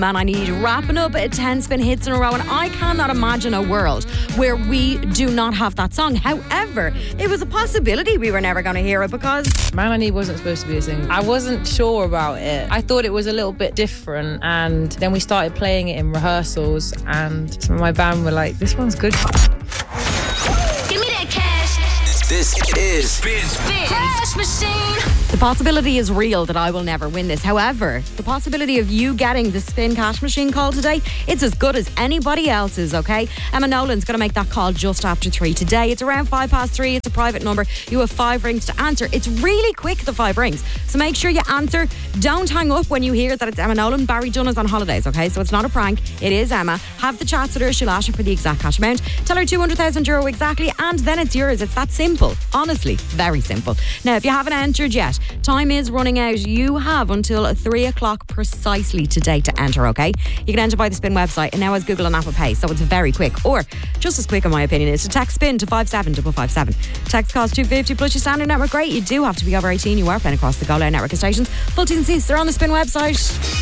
Man, I Need, wrapping up 10 spin hits in a row, and I cannot imagine a world where we do not have that song. However, it was a possibility we were never going to hear it because Man I Need wasn't supposed to be a single. I wasn't sure about it. I thought it was a little bit different, and then we started playing it in rehearsals, and some of my band were like, this one's good. Give me that cash. This is Spin Cash Machine. the possibility is real that I will never win this. However, the possibility of you getting the Spin Cash Machine call today, it's as good as anybody else's, okay? Emma Nolan's going to make that call just after 3 today. It's around 3:05. It's a private number. You have 5 rings to answer. It's really quick, the 5 rings. So make sure you answer. Don't hang up when you hear that it's Emma Nolan. Barry Dunn is on holidays, okay? So it's not a prank. It is Emma. Have the chats with her. She'll ask you for the exact cash amount. Tell her €200,000 exactly, and then it's yours. It's that simple. Honestly, very simple. Now, if you haven't entered yet, time is running out. You have until 3 o'clock precisely today to enter, okay? You can enter by the Spin website. It now has Google and Apple Pay, so it's very quick. Or, just as quick in my opinion, is to text SPIN to 57557. Text costs $2.50 plus your standard network rate. You do have to be over 18. You are playing across the Go Loud network of stations. Full T's and C's, they're on the Spin website.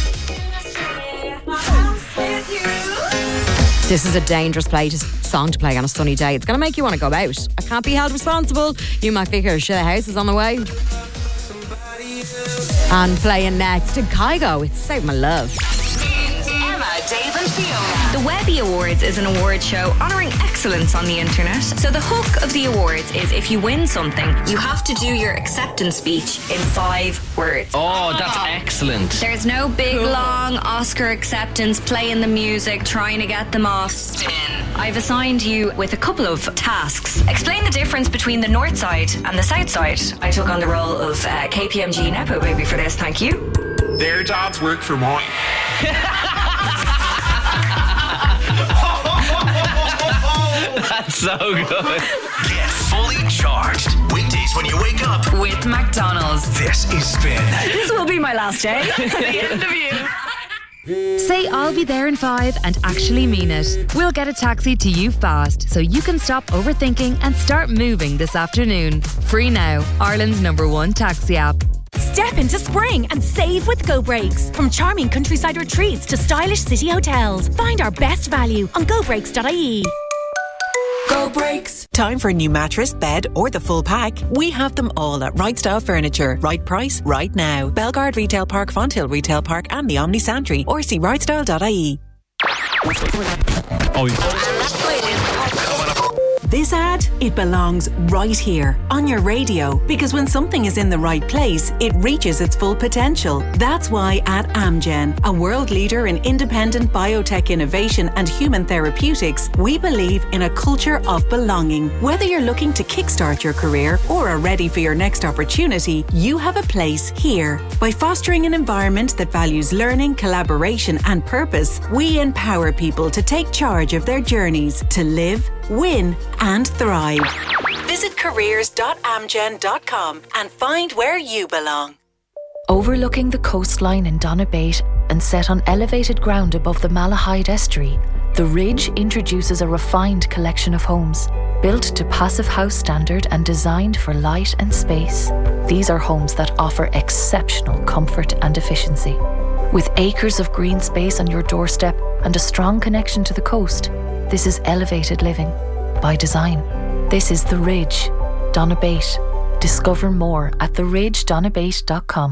This is a dangerous song to play on a sunny day. It's going to make you want to go out. I can't be held responsible. You might figure, shit, the house is on the way. And playing next to Kygo, it's Save My Love. Emma, Dave and Fiona. The Webby Awards is an award show honouring excellence on the internet. So the hook of the awards is if you win something, you have to do your acceptance speech in 5 words. Oh, that's excellent. There's no big, long Oscar acceptance, playing the music, trying to get them off spin. I've assigned you with a couple of tasks. Explain the difference between the north side and the south side. I took on the role of KPMG Nepo Baby for this, thank you. Their jobs work for mine. That's so good. Get fully charged. Weekdays when you wake up With McDonald's. This is Spin. This will be my last day. The interview. Say I'll be there in 5 and actually mean it. We'll get a taxi to you fast so you can stop overthinking and start moving this afternoon. Free now, Ireland's #1 taxi app. Step into spring and save with Go Breaks. From charming countryside retreats to stylish city hotels, find our best value on gobreaks.ie. Go Breaks. Time for a new mattress, bed, or the full pack? We have them all at Right Style Furniture. Right price, right now. Belgard Retail Park, Fonthill Retail Park, and the Omni Santry. Or see rightstyle.ie. This ad, it belongs right here on your radio, because when something is in the right place, it reaches its full potential. That's why at Amgen, a world leader in independent biotech innovation and human therapeutics, we believe in a culture of belonging. Whether you're looking to kickstart your career or are ready for your next opportunity, you have a place here. By fostering an environment that values learning, collaboration and purpose, we empower people to take charge of their journeys to live, win and thrive. Visit careers.amgen.com and find where you belong. Overlooking the coastline in Donabate and set on elevated ground above the Malahide Estuary, the Ridge introduces a refined collection of homes. Built to Passive House standard and designed for light and space, these are homes that offer exceptional comfort and efficiency. With acres of green space on your doorstep and a strong connection to the coast, this is elevated living by design. This is The Ridge, Donabate. Discover more at theridgedonabate.com.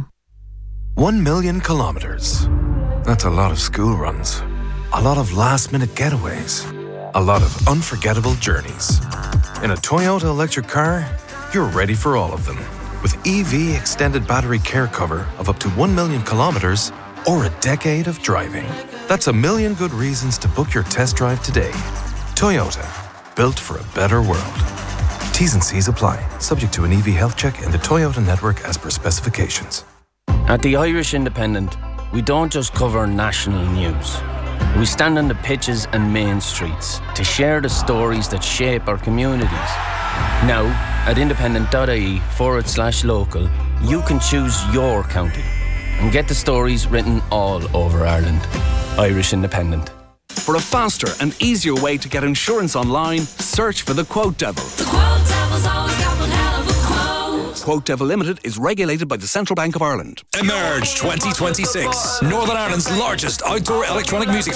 1 million kilometres. That's a lot of school runs. A lot of last-minute getaways. A lot of unforgettable journeys. In a Toyota electric car, you're ready for all of them. With EV extended battery care cover of up to 1 million kilometres or a decade of driving. That's a million good reasons to book your test drive today. Toyota, built for a better world. T's and C's apply, subject to an EV health check in the Toyota network as per specifications. At the Irish Independent, we don't just cover national news. We stand on the pitches and main streets to share the stories that shape our communities. Now, at independent.ie/local, you can choose your county and get the stories written all over Ireland. Irish Independent. For a faster and easier way to get insurance online, search for the Quote Devil. The Quote Devil's always got one hell of a quote. Quote Devil Limited is regulated by the Central Bank of Ireland. Emerge 2026, Northern Ireland's largest outdoor electronic music